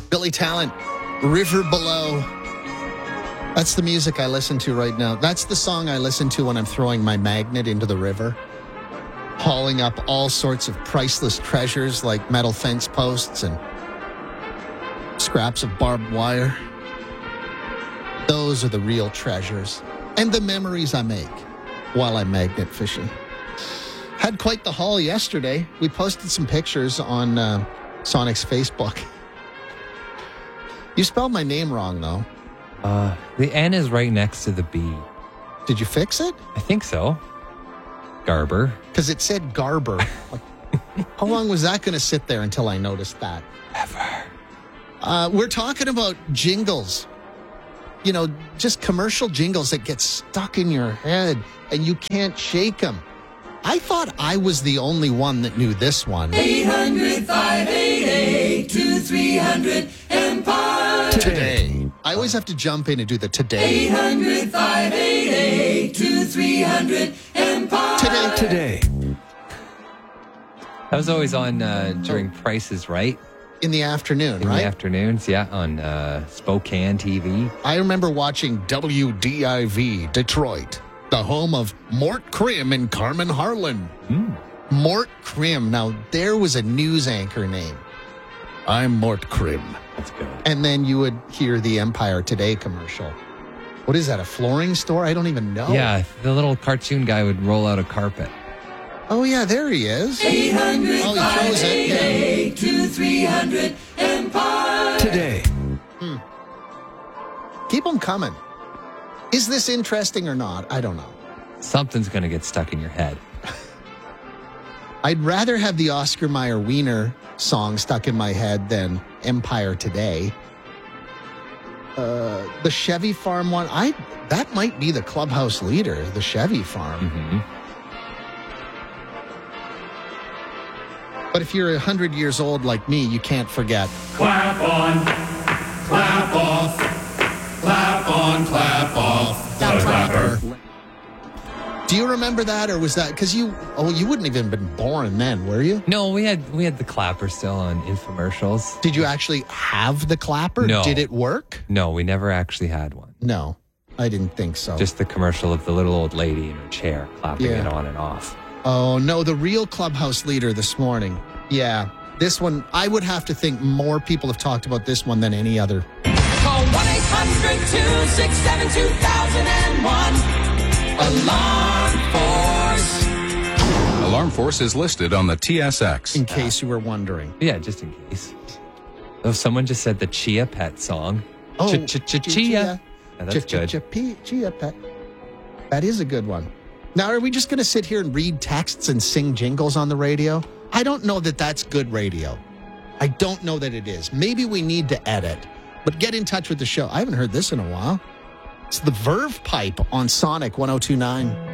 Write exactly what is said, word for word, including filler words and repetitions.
Billy Talent, River Below. That's the music I listen to right now. That's the song I listen to when I'm throwing my magnet into the river, hauling up all sorts of priceless treasures like metal fence posts and scraps of barbed wire. Those are the real treasures and the memories I make while I'm magnet fishing. Had quite the haul yesterday. We posted some pictures on uh, Sonic's Facebook. You spelled my name wrong, though. Uh, the N is right next to the B. Did you fix it? I think so. Garber. Because it said Garber. How long was that going to sit there until I noticed that? Ever. Uh, we're talking about jingles. You know, just commercial jingles that get stuck in your head and you can't shake them. I thought I was the only one that knew this one. eight hundred, five eight eight, two three hundred Empire. Today. I always have to jump in and do the today. eight hundred, five eight eight, two three hundred Empire. Today. Today. That was always on uh, during Prices Right. In the afternoon, In right? the afternoons, yeah, on uh, Spokane T V. I remember watching W D I V Detroit, the home of Mort Krim and Carmen Harlan. Mm. Mort Krim. Now, there was a news anchor name. I'm Mort Krim. That's good. And then you would hear the Empire Today commercial. What is that, a flooring store? I don't even know. Yeah, the little cartoon guy would roll out a carpet. Oh, yeah, there he is. eight hundred, Oh, he throws five it. eight eight, two three hundred Empire. Today. Keep them coming. Is this interesting or not? I don't know. Something's going to get stuck in your head. I'd rather have the Oscar Mayer Wiener song stuck in my head than Empire Today. Uh, the Chevy Farm one, I that might be the clubhouse leader, the Chevy Farm. Mm-hmm. But if you're one hundred years old like me, you can't forget. Clap on, clap off, clap on, clap off, the clapper. Do you remember that, or was that because you? Oh, you wouldn't even been born then, were you? No, we had we had the clapper still on infomercials. Did you actually have the clapper? No. Did it work? No, we never actually had one. No, I didn't think so. Just the commercial of the little old lady in her chair clapping Yeah. it on and off. Oh, no, the real clubhouse leader this morning. Yeah, this one, I would have to think more people have talked about this one than any other. Call one eight hundred, two six seven, two thousand one. Alarm Force. Alarm Force is listed on the T S X. In case you were wondering. Yeah, just in case. Oh, someone just said the Chia Pet song. Oh, Ch- ch- ch- Chia. Yeah, that's good. Chia Pet. That is a good one. Now, are we just going to sit here and read texts and sing jingles on the radio? I don't know that that's good radio. I don't know that it is. Maybe we need to edit. But get in touch with the show. I haven't heard this in a while. It's the Verve Pipe on Sonic one oh two point nine.